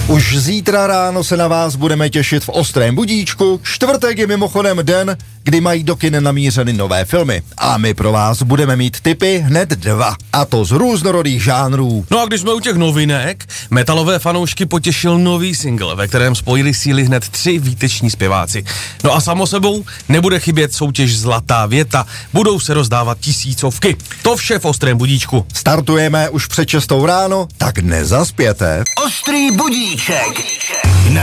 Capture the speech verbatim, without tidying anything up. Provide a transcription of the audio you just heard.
Už zítra ráno se na vás budeme těšit v Ostrém budíčku. Čtvrtek je mimochodem den, kdy mají do kin namířeny nové filmy. A my pro vás budeme mít tipy hned dva. A to z různorodých žánrů. No a když jsme u těch novinek, metalové fanoušky potěšil nový single, ve kterém spojili síly hned tři výteční zpěváci. No a samo sebou nebude chybět soutěž Zlatá věta. Budou se rozdávat tisícovky. To vše v Ostrém budíčku. Startujeme už před šestou ráno, tak nezaspěte. Ostrý budíček.